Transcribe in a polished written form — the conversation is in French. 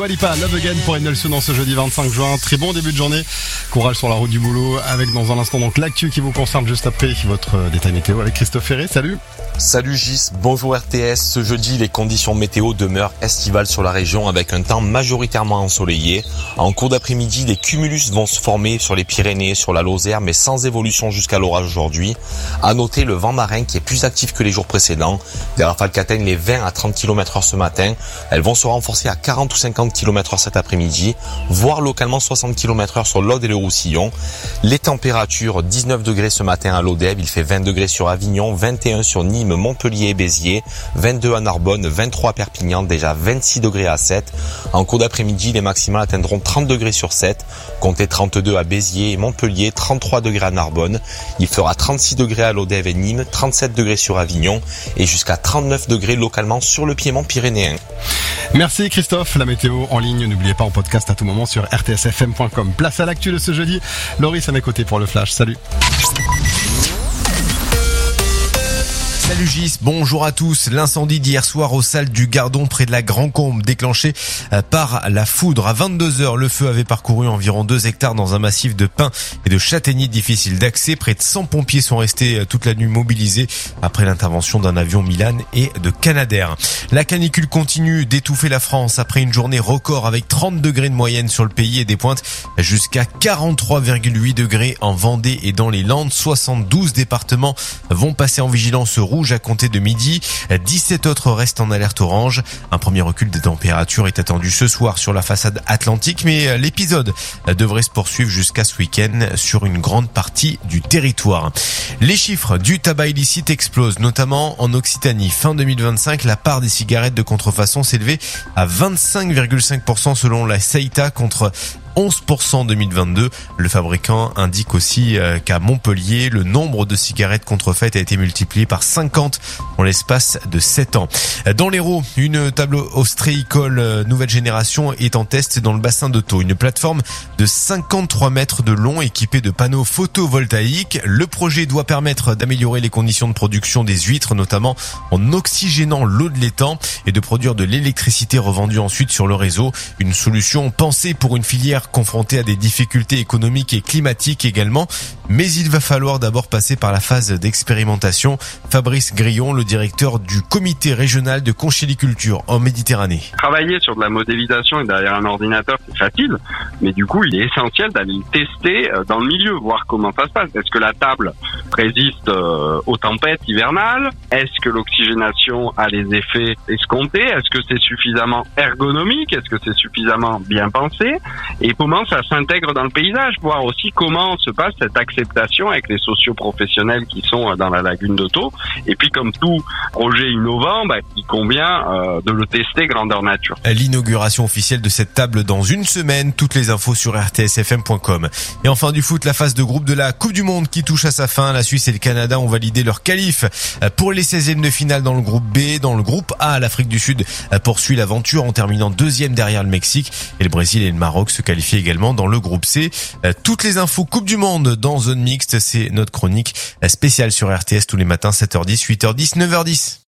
Dua Lipa, Love Again pour Nelson dans ce jeudi 25 juin. Très bon début de journée. Courage sur la route du boulot avec dans un instant donc l'actu qui vous concerne juste après votre détail météo avec Christophe Ferré. Salut. Salut Gis, bonjour RTS. Ce jeudi, les conditions météo demeurent estivales sur la région avec un temps majoritairement ensoleillé. En cours d'après-midi, des cumulus vont se former sur les Pyrénées, sur la Lozère, mais sans évolution jusqu'à l'orage aujourd'hui. À noter le vent marin qui est plus actif que les jours précédents. Des rafales qui atteignent les 20 à 30 km/h ce matin. Elles vont se renforcer à 40 ou 50 km/h cet après-midi, voire localement 60 km/h sur l'Aude et le Roussillon. Les températures, 19 degrés ce matin à l'Odève, il fait 20 degrés sur Avignon, 21 sur Nîmes, Montpellier et Béziers, 22 à Narbonne, 23 à Perpignan, déjà 26 degrés à 7. En cours d'après-midi, les maximales atteindront 30 degrés sur 7, comptez 32 à Béziers et Montpellier, 33 degrés à Narbonne. Il fera 36 degrés à l'Odève et Nîmes, 37 degrés sur Avignon et jusqu'à 39 degrés localement sur le piémont pyrénéen. Merci Christophe, la météo en ligne, n'oubliez pas en podcast à tout moment sur rtsfm.com. Place à l'actu de ce jeudi, Loris à mes côtés pour le Flash, salut. Salut Gis, bonjour à tous. L'incendie d'hier soir aux salles du Gardon près de la Grand-Combe, déclenché par la foudre. À 22h, le feu avait parcouru environ 2 hectares dans un massif de pins et de châtaigniers difficiles d'accès. Près de 100 pompiers sont restés toute la nuit mobilisés après l'intervention d'un avion Milan et de Canadair. La canicule continue d'étouffer la France après une journée record avec 30 degrés de moyenne sur le pays et des pointes jusqu'à 43,8 degrés en Vendée et dans les Landes. 72 départements vont passer en vigilance rouge à compter de midi. 17 autres restent en alerte orange. Un premier recul des températures est attendu ce soir sur la façade atlantique, mais l'épisode devrait se poursuivre jusqu'à ce week-end sur une grande partie du territoire. Les chiffres du tabac illicite explosent, notamment en Occitanie. Fin 2025, la part des cigarettes de contrefaçon s'élevait à 25,5% selon la CEITA contre 11% en 2022. Le fabricant indique aussi qu'à Montpellier, le nombre de cigarettes contrefaites a été multiplié par 50 en l'espace de 7 ans. Dans l'Hérault, une table ostréicole nouvelle génération est en test dans le bassin de Thau. Une plateforme de 53 mètres de long équipée de panneaux photovoltaïques. Le projet doit permettre d'améliorer les conditions de production des huîtres, notamment en oxygénant l'eau de l'étang et de produire de l'électricité revendue ensuite sur le réseau. Une solution pensée pour une filière confronté à des difficultés économiques et climatiques également, mais il va falloir d'abord passer par la phase d'expérimentation. Fabrice Grillon, le directeur du comité régional de conchyliculture en Méditerranée. Travailler sur de la modélisation et derrière un ordinateur, c'est facile, mais du coup, il est essentiel d'aller le tester dans le milieu, voir comment ça se passe. Est-ce que la table résiste aux tempêtes hivernales? Est-ce que l'oxygénation a les effets escomptés? Est-ce que c'est suffisamment ergonomique? Est-ce que c'est suffisamment bien pensé? Et comment ça s'intègre dans le paysage, voir aussi comment se passe cette acceptation avec les socio-professionnels qui sont dans la lagune de Thau. Et puis comme tout projet innovant, il convient de le tester grandeur nature. L'inauguration officielle de cette table dans une semaine, toutes les infos sur rtsfm.com. Et enfin du foot, la phase de groupe de la Coupe du Monde qui touche à sa fin. La Suisse et le Canada ont validé leur qualif pour les 16e de finale dans le groupe B. Dans le groupe A, l'Afrique du Sud poursuit l'aventure en terminant 2e derrière le Mexique. Et le Brésil et le Maroc se qualifient également dans le groupe C. Toutes les infos Coupe du Monde dans Zone Mixte, c'est notre chronique spéciale sur RTS tous les matins 7h10, 8h10, 9h10.